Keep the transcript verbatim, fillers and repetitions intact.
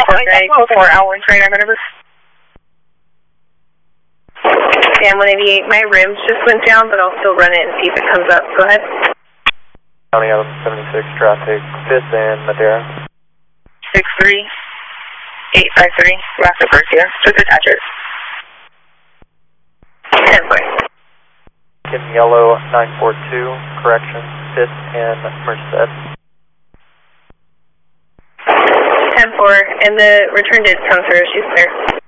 four hour train, I'm gonna Dan one eighty-eight, my rims just went down, but I'll still run it and see if it comes up. Go ahead. County Island seventy-six traffic, fifth and Madera. six three eight five three, Rasta Garcia, just attach it. ten point. Kim Yellow nine four two, correction, fifth and Merced. ten four, and the return did come through, she's there.